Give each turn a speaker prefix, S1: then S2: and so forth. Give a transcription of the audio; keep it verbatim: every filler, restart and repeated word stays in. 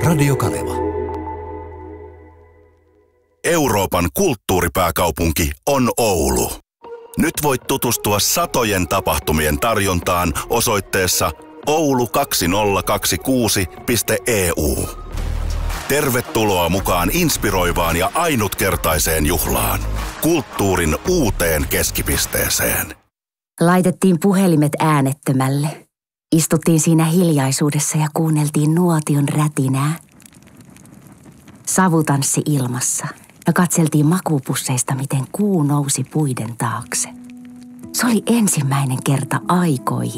S1: Radio Kaleva.
S2: Euroopan kulttuuripääkaupunki on Oulu. Nyt voit tutustua satojen tapahtumien tarjontaan osoitteessa oulu kaksituhattakaksikymmentäkuusi piste e u. Tervetuloa mukaan inspiroivaan ja ainutkertaiseen juhlaan. Kulttuurin uuteen keskipisteeseen.
S3: Laitettiin puhelimet äänettömälle. Istuttiin siinä hiljaisuudessa ja kuunneltiin nuotion rätinää. Savutanssi ilmassa ja katseltiin makuupusseista, miten kuu nousi puiden taakse. Se oli ensimmäinen kerta aikoihin,